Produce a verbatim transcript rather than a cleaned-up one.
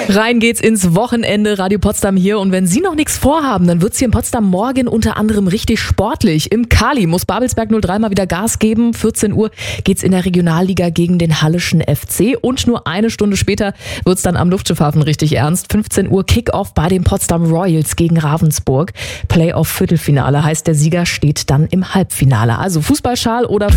Rein geht's ins Wochenende, Radio Potsdam hier. Und wenn Sie noch nichts vorhaben, dann wird's hier in Potsdam morgen unter anderem richtig sportlich. Im Kali muss Babelsberg null drei mal wieder Gas geben. vierzehn Uhr geht's in der Regionalliga gegen den Halleschen F C. Und nur eine Stunde später wird's dann am Luftschiffhafen richtig ernst. fünfzehn Uhr Kickoff bei den Potsdam Royals gegen Ravensburg. Playoff-Viertelfinale heißt, der Sieger steht dann im Halbfinale. Also Fußballschal oder